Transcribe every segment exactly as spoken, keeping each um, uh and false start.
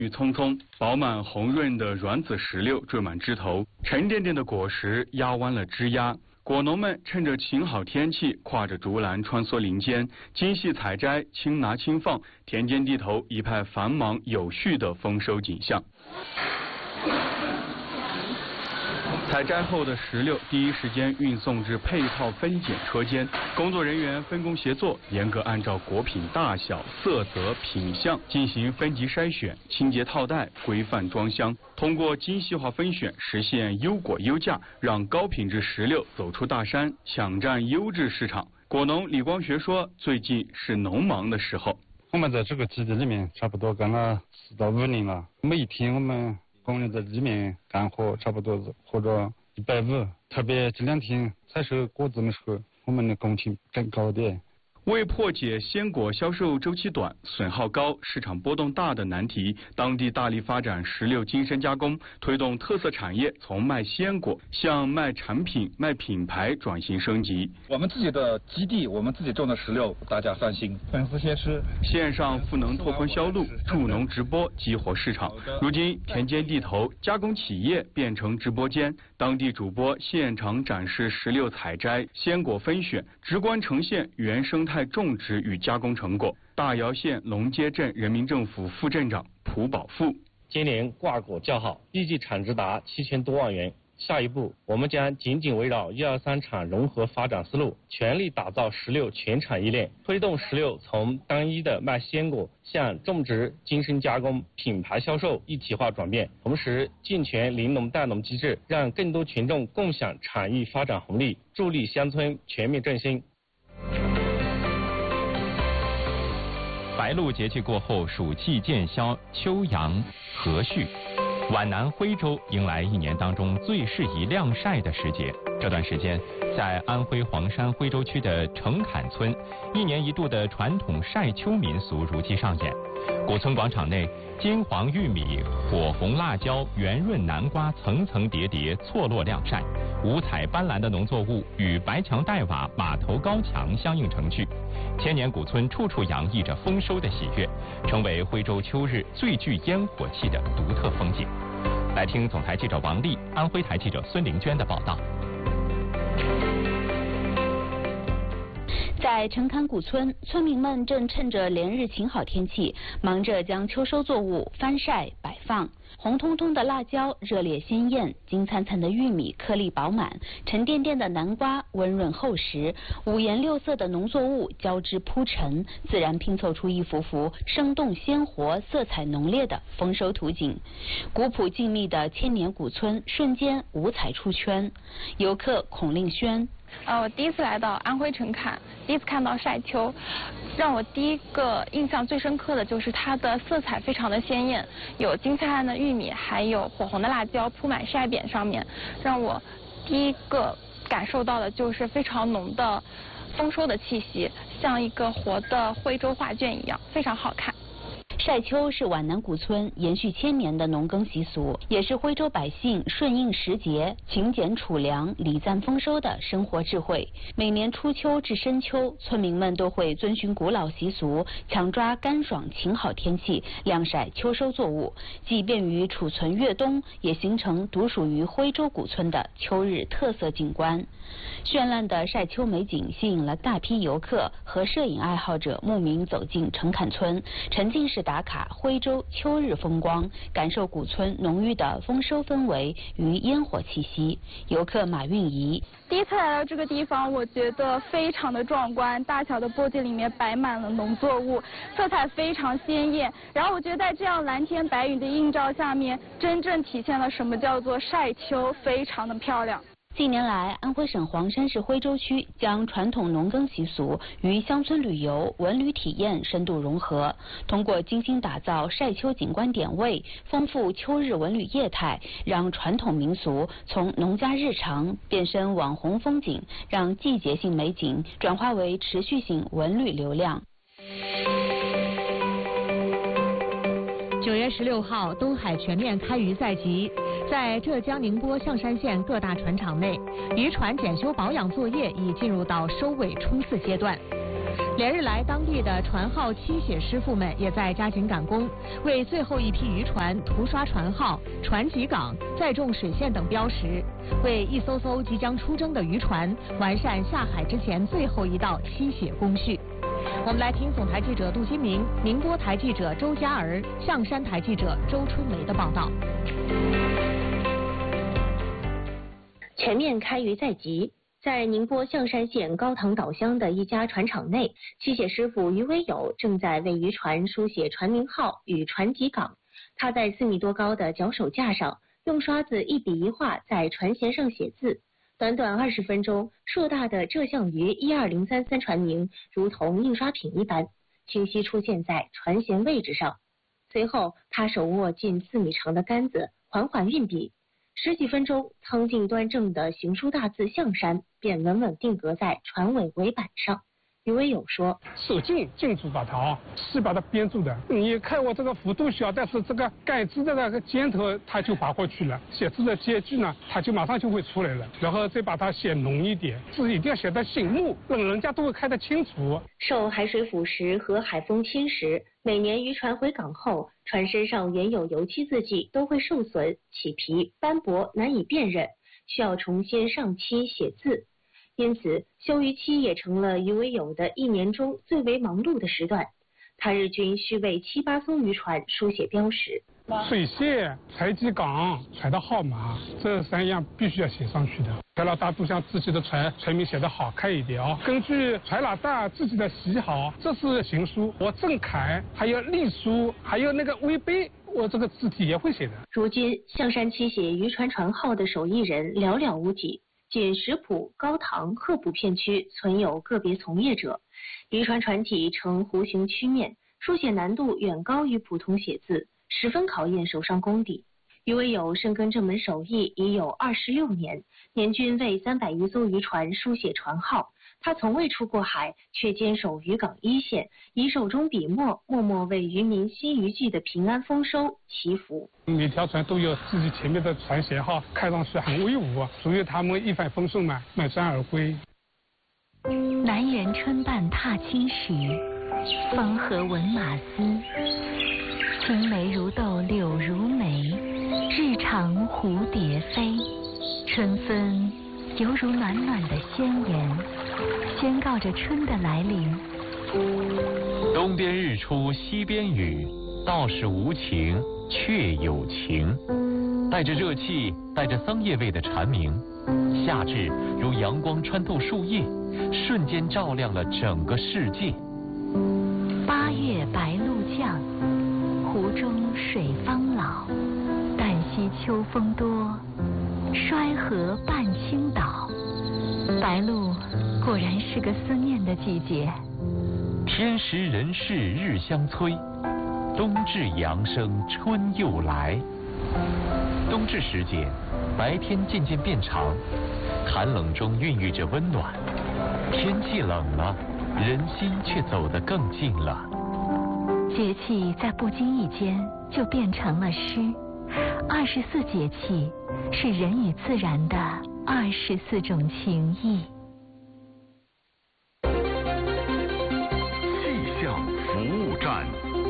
郁葱葱，饱满红润的软籽石榴缀满枝头，沉甸甸的果实压弯了枝丫。果农们趁着晴好天气，挎着竹篮穿梭林间，精细采摘，轻拿轻放，田间地头一派繁忙有序的丰收景象。采摘后的石榴第一时间运送至配套分拣车间，工作人员分工协作，严格按照果品大小、色泽、品相进行分级筛选，清洁套袋，规范装箱。通过精细化分选，实现优果优价，让高品质石榴走出大山，抢占优质市场。果农李光学说，最近是农忙的时候。 我们在这个基地里面差不多干了四到五年了，每一天我们工人在里面干活差不多或者一百五，特别这两天采收果子的时候，我们的工期更高点。 为破解鲜果销售周期短、损耗高、市场波动大的难题，当地大力发展石榴精深加工，推动特色产业从卖鲜果向卖产品、卖品牌转型升级。 我们自己的基地，我们自己种的石榴，大家放心，粉丝先吃。 线上赋能拓宽销路，助农直播激活市场。如今，田间地头加工企业变成直播间，当地主播现场展示石榴采摘、鲜果分选，直观呈现原生态种植与加工成果。大窑县龙街镇人民政府副镇长蒲宝富： 今年挂果较好，预计产值达七千多万元。下一步，我们将紧紧围绕一二三产融合发展思路，全力打造石榴全产业链，推动石榴从单一的卖鲜果向种植、精深加工、品牌销售一体化转变。同时，健全林农带农机制，让更多群众共享产业发展红利，助力乡村全面振兴。 白露节气过后，暑气渐消，秋阳和煦。皖南徽州迎来一年当中最适宜晾晒的时节。这段时间，在安徽黄山徽州区的城坎村，一年一度的传统晒秋民俗如期上演。古村广场内，金黄玉米、火红辣椒、圆润南瓜层层叠叠错落晾晒，五彩斑斓的农作物与白墙黛瓦、马头高墙相映成趣。千年古村处处洋溢着丰收的喜悦，成为徽州秋日最具烟火气的独特风景。来听总台记者王丽、安徽台记者孙玲娟的报道。 在城坎古村，村民们正趁着连日晴好天气，忙着将秋收作物翻晒摆放。红彤彤的辣椒热烈鲜艳，金灿灿的玉米颗粒饱满，沉甸甸的南瓜温润厚实，五颜六色的农作物交织铺陈，自然拼凑出一幅幅生动鲜活、色彩浓烈的丰收图景。古朴静谧的千年古村瞬间五彩出圈。游客孔令轩。 呃，我第一次来到安徽城坎，第一次看到晒秋，让我第一个印象最深刻的就是它的色彩非常的鲜艳，有金灿灿的玉米，还有火红的辣椒铺满晒匾上面，让我第一个感受到的就是非常浓的丰收的气息，像一个活的徽州画卷一样，非常好看。 晒秋是皖南古村延续千年的农耕习俗，也是徽州百姓顺应时节、勤俭储粮、礼赞丰收的生活智慧。每年初秋至深秋，村民们都会遵循古老习俗，抢抓干爽晴好天气，晾晒秋收作物，既便于储存越冬，也形成独属于徽州古村的秋日特色景观。绚烂的晒秋美景吸引了大批游客和摄影爱好者慕名走进城坎村，沉浸式打卡徽州秋日风光，感受古村浓郁的丰收氛围与烟火气息。游客马韵仪： 第一次来到这个地方，我觉得非常的壮观，大小的簸箕里面摆满了农作物，色彩非常鲜艳。然后我觉得在这样蓝天白云的映照下面，真正体现了什么叫做晒秋，非常的漂亮。 近年来，安徽省黄山市徽州区将传统农耕习俗与乡村旅游、文旅体验深度融合，通过精心打造晒秋景观点位，丰富秋日文旅业态，让传统民俗从农家日常变身网红风景，让季节性美景转化为持续性文旅流量。 九月十六号，东海全面开渔在即，在浙江宁波象山县各大船厂内，渔船检修保养作业已进入到收尾冲刺阶段。 连日来，当地的船号漆写师傅们也在加紧赶工，为最后一批渔船涂刷船号、船籍港、载重水线等标识，为一艘艘即将出征的渔船完善下海之前最后一道漆写工序。我们来听总台记者杜金明、宁波台记者周佳儿、象山台记者周春梅的报道。 全面开渔在即。在宁波象山县高塘岛乡的一家船厂内，漆写师傅于维友正在为渔船书写船名号与船籍港。他在四米多高的脚手架上，用刷子一笔一画在船舷上写字。短短二十分钟，硕大的浙项渔一二零三三船名如同印刷品一般，清晰出现在船舷位置上。随后，他手握近四米长的杆子，缓缓运笔。十几分钟，苍劲端正的行书大字象山便稳稳定格在船尾尾板上。于维友说：“ 手劲劲住把它啊，是把它编住的。你看我这个幅度小，但是这个杆子的那个尖头它就拔过去了，写字的间距呢，它就马上就会出来了。然后再把它写浓一点，字一定要写得醒目，让人家都会看得清楚。” 受海水腐蚀和海风侵蚀，每年渔船回港后，船身上原有油漆字迹都会受损、起皮、斑驳，难以辨认，需要重新上漆写字。因此，修渔期也成了于维友的一年中最为忙碌的时段。他日均需为七八艘渔船书写标识。 水线、船籍港、船的号码，这三样必须要写上去的。船老大都想自己的船船名写得好看一点啊、哦。根据船老大自己的喜好，这是行书，我正楷，还有隶书，还有那个微碑，我这个字体也会写的。 如今，象山漆写渔船船号的手艺人寥寥无几。仅石浦、高塘、鹤浦片区存有个别从业者，渔船船体呈弧形曲面，书写难度远高于普通写字，十分考验手上功底。于维友深耕这门手艺已有二十六年，年均为三百余艘渔船书写船号。他从未出过海，却坚守渔港一线，以手中笔墨，默默为渔民新渔季的平安丰收祈福。 每条船都有自己前面的船舷号，看上去很威武，所以他们一帆风顺嘛，满载而归。 南园春半踏青时，风和闻马嘶。青梅如豆，柳如眉，日长蝴蝶飞。春分犹如暖暖的宣言，宣告着春的来临。 东边日出西边雨，道是无晴却有晴。带着热气，带着桑叶味的蝉鸣，夏至如阳光穿透树叶，瞬间照亮了整个世界。 八月白露降，湖中水方老。旦夕秋风多，衰河半倾倒。白露果然是个思念的季节。 天时人事日相催，冬至阳生春又来。冬至时节，白天渐渐变长，寒冷中孕育着温暖。天气冷了，人心却走得更近了。 节气在不经意间就变成了诗。二十四节气是人与自然的二十四种情谊。 气象服务站，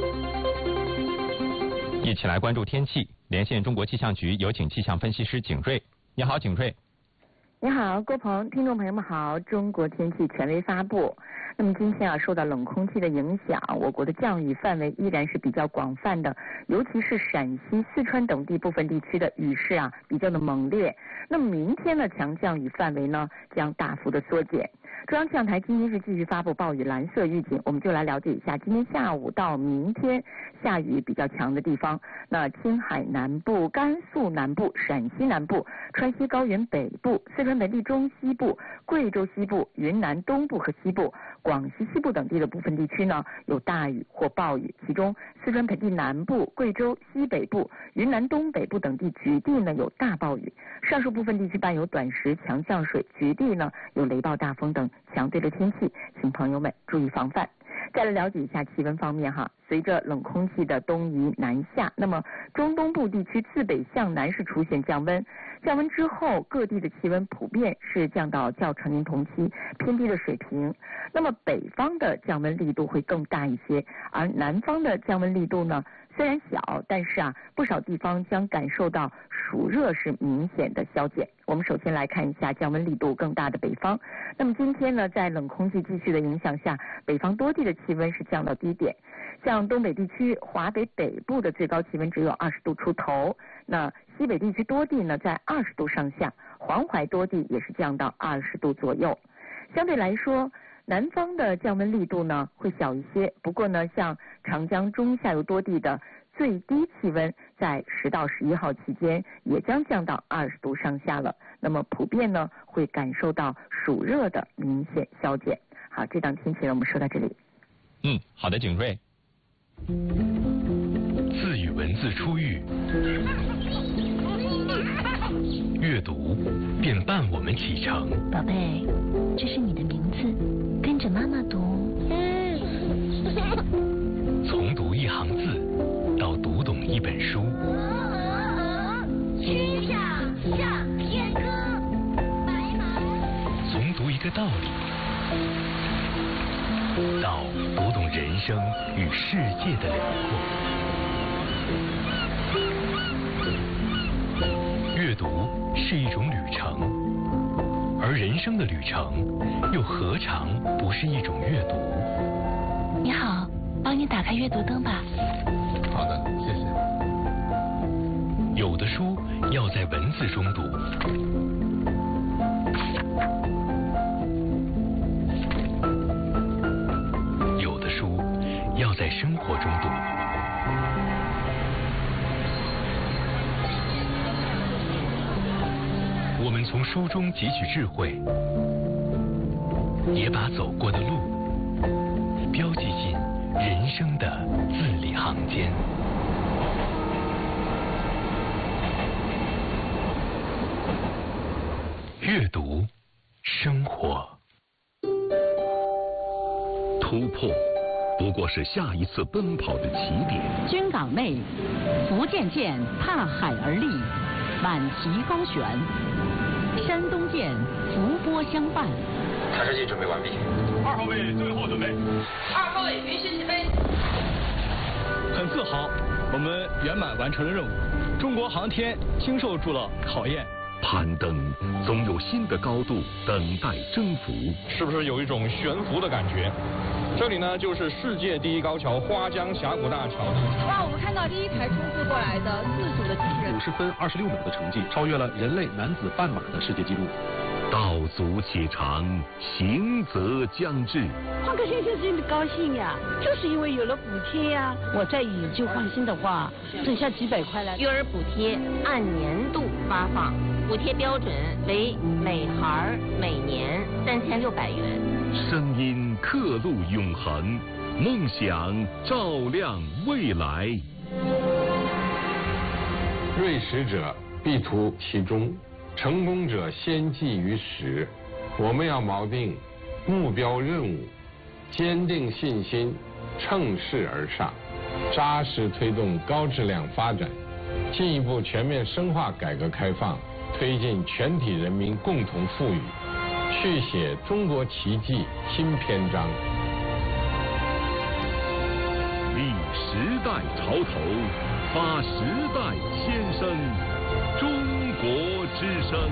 一起来关注天气。连线中国气象局，有请气象分析师景瑞。你好，景瑞。 你好，郭鹏，听众朋友们好。中国天气权威发布。那么今天啊，受到冷空气的影响，我国的降雨范围依然是比较广泛的，尤其是陕西、四川等地部分地区的雨势啊比较的猛烈。那么明天呢，强降雨范围呢将大幅的缩减。中央气象台今天是继续发布暴雨蓝色预警，我们就来了解一下今天下午到明天下雨比较强的地方。那青海南部、甘肃南部、陕西南部、川西高原北部、四川本地中西部、贵州西部、云南东部和西部、广西西部等地的部分地区呢有大雨或暴雨，其中四川盆地南部、贵州西北部、云南东北部等地局地呢有大暴雨，上述部分地区伴有短时强降水，局地呢有雷暴大风等强对流天气，请朋友们注意防范。 再来了解一下气温方面哈，随着冷空气的东移南下，那么中东部地区自北向南是出现降温，降温之后各地的气温普遍是降到较陈年同期偏低的水平。那么北方的降温力度会更大一些，而南方的降温力度呢虽然小，但是啊不少地方将感受到暑热是明显的消减。我们首先来看一下降温力度更大的北方。那么今天呢，在冷空气继续的影响下，北方多地的气温是降到低点。像东北地区、华北北部的最高气温只有二十度出头，那西北地区多地呢在二十度上下，黄淮多地也是降到二十度左右。相对来说，南方的降温力度呢会小一些，不过呢，像长江中下游多地的最低气温在十到十一号期间也将降到二十度上下了。那么普遍呢会感受到暑热的明显消减。好，这档天气呢我们说到这里。 嗯，好的，景睿。 字与文字初遇，阅读便伴我们启程。 宝贝，这是你的名字，跟着妈妈读。 从读一行字到读懂一本书。 曲项向天歌，白马。 从读一个道理到读懂人生与世界的辽阔。阅读是一种旅程，而人生的旅程又何尝不是一种阅读？ 你好，帮你打开阅读灯吧。 好的，谢谢。有的书要在文字中读，有的书要在生活中读。我们从书中汲取智慧，也把走过的路标记进人生的字里行间。阅读，生活。 突破不过是下一次奔跑的起点。 军港内，福建舰踏海而立，满旗高悬；山东舰伏波相伴。 探视器准备完毕。 二号位最后准备。 二号位允许起飞。 很自豪，我们圆满完成了任务。中国航天经受住了考验。 攀登总有新的高度等待征服。 是不是有一种悬浮的感觉？这里呢，就是世界第一高桥花江峡谷大桥。 哇，我们看到第一台冲刺过来的自主的机器人， 五十分二十六秒的成绩，超越了人类男子半马的世界纪录。 道阻且长，行则将至。 换个先生真的高兴呀，就是因为有了补贴呀。我再以旧换新的话，省下几百块来。 育儿补贴按年度发放，补贴标准为每孩每年三千六百元。 声音刻录永恒，梦想照亮未来。 锐识者必图其中，成功者先记于始。我们要锚定目标任务，坚定信心，乘势而上，扎实推动高质量发展，进一步全面深化改革开放，推进全体人民共同富裕，续写中国奇迹新篇章。 立时代潮头，发时代先声，中国之声。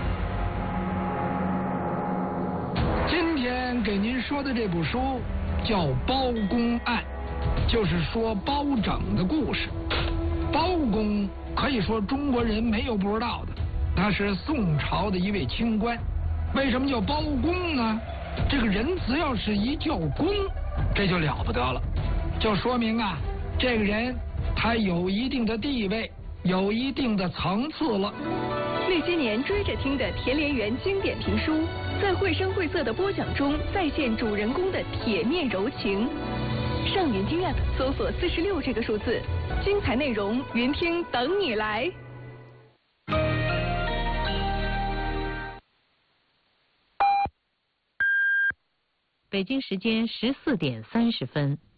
今天给您说的这部书叫《包公案》，就是说包拯的故事。包公可以说中国人没有不知道的，他是宋朝的一位清官。为什么叫包公呢？这个人只要是一叫公，这就了不得了，就说明啊，这个人他有一定的地位，有一定的层次了。 那些年追着听的田连元经典评书，在绘声绘色的播讲中再现主人公的铁面柔情。上年经 App 搜索四十六这个数字，精彩内容云听等你来。 北京时间十四点三十分。